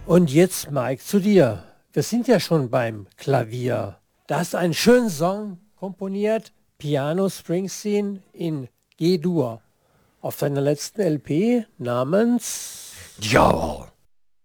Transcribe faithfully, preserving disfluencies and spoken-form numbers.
Und jetzt, Mike, zu dir. Wir sind ja schon beim Klavier. Da hast du einen schönen Song komponiert, Piano Springsteen in G-Dur, auf seiner letzten L P namens... Jawohl.